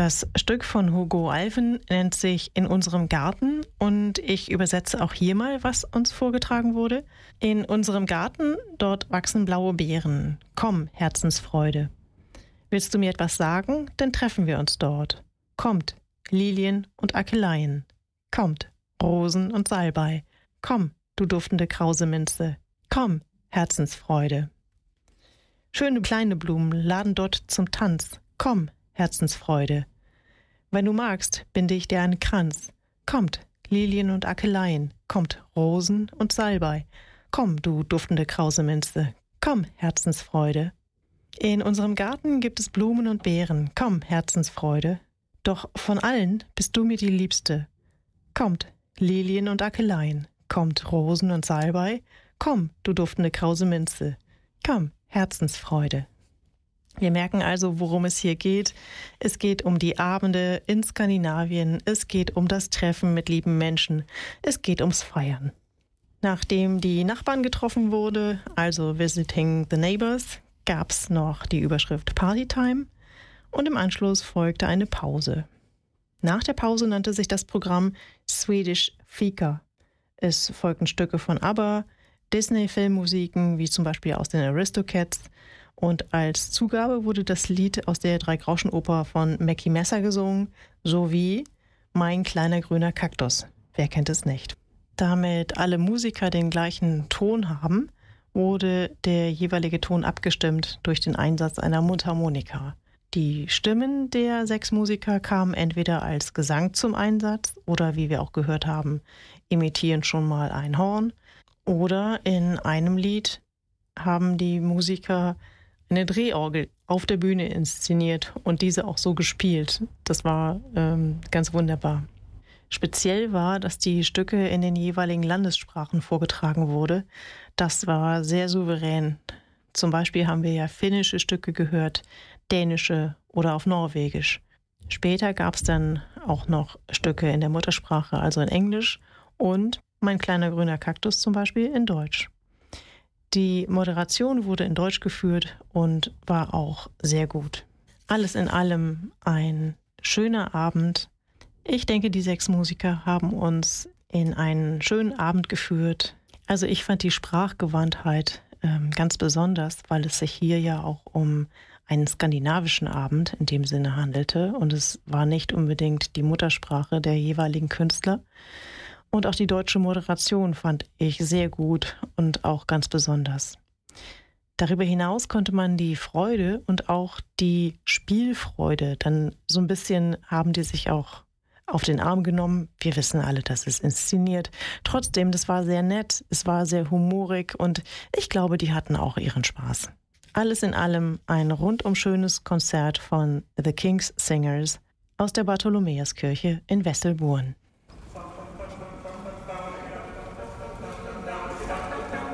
Das Stück von Hugo Alphen nennt sich In unserem Garten und ich übersetze auch hier mal, was uns vorgetragen wurde. In unserem Garten, dort wachsen blaue Beeren. Komm, Herzensfreude. Willst du mir etwas sagen? Dann treffen wir uns dort. Kommt, Lilien und Akeleien. Kommt, Rosen und Salbei. Komm, du duftende Krauseminze. Komm, Herzensfreude. Schöne kleine Blumen laden dort zum Tanz. Komm, Herzensfreude. Wenn du magst, binde ich dir einen Kranz. Kommt, Lilien und Akeleien. Kommt, Rosen und Salbei. Komm, du duftende Krauseminze. Komm, Herzensfreude. In unserem Garten gibt es Blumen und Beeren. Komm, Herzensfreude. Doch von allen bist du mir die Liebste. Kommt, Lilien und Akeleien. Kommt, Rosen und Salbei. Komm, du duftende Krauseminze. Komm, Herzensfreude. Wir merken also, worum es hier geht. Es geht um die Abende in Skandinavien. Es geht um das Treffen mit lieben Menschen. Es geht ums Feiern. Nachdem die Nachbarn getroffen wurde, also Visiting the Neighbors, gab es noch die Überschrift Partytime und im Anschluss folgte eine Pause. Nach der Pause nannte sich das Programm Swedish Fika. Es folgten Stücke von ABBA, Disney-Filmmusiken wie zum Beispiel aus den Aristocats und als Zugabe wurde das Lied aus der Dreigroschenoper von Mackie Messer gesungen, sowie Mein kleiner grüner Kaktus. Wer kennt es nicht? Damit alle Musiker den gleichen Ton haben, wurde der jeweilige Ton abgestimmt durch den Einsatz einer Mundharmonika. Die Stimmen der 6 Musiker kamen entweder als Gesang zum Einsatz oder, wie wir auch gehört haben, imitieren schon mal ein Horn. Oder in einem Lied haben die Musiker eine Drehorgel auf der Bühne inszeniert und diese auch so gespielt. Das war ganz wunderbar. Speziell war, dass die Stücke in den jeweiligen Landessprachen vorgetragen wurde. Das war sehr souverän. Zum Beispiel haben wir ja finnische Stücke gehört, dänische oder auf Norwegisch. Später gab es dann auch noch Stücke in der Muttersprache, also in Englisch und Mein kleiner grüner Kaktus zum Beispiel in Deutsch. Die Moderation wurde in Deutsch geführt und war auch sehr gut. Alles in allem ein schöner Abend. Ich denke, die 6 Musiker haben uns in einen schönen Abend geführt. Also ich fand die Sprachgewandtheit ganz besonders, weil es sich hier ja auch um einen skandinavischen Abend in dem Sinne handelte und es war nicht unbedingt die Muttersprache der jeweiligen Künstler. Und auch die deutsche Moderation fand ich sehr gut und auch ganz besonders. Darüber hinaus konnte man die Freude und auch die Spielfreude, dann so ein bisschen haben die sich auch auf den Arm genommen. Wir wissen alle, das ist inszeniert. Trotzdem, das war sehr nett, es war sehr humorig und ich glaube, die hatten auch ihren Spaß. Alles in allem ein rundum schönes Konzert von The King's Singers aus der Bartholomäuskirche in Wesselburen.